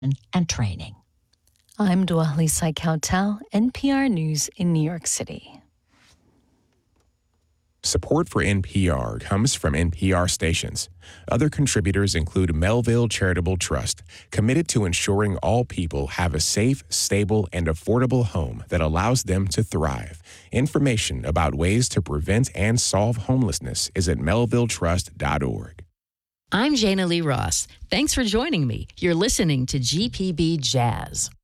and training. I'm Dwali Saikautal, NPR News in New York City. Support for NPR comes from NPR stations. Other contributors include Melville Charitable Trust, committed to ensuring all people have a safe, stable, and affordable home that allows them to thrive. Information about ways to prevent and solve homelessness is at melvilletrust.org. I'm Jana Lee Ross. Thanks for joining me. You're listening to GPB Jazz.